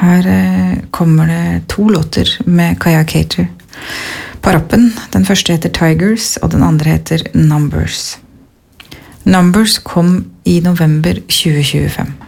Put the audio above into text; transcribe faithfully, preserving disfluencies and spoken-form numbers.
Her kommer det to låter med Kaja Cater på rappen. Den første heter Tigers, og den andre heter Numbers. Numbers kom i november tjue tjuefem.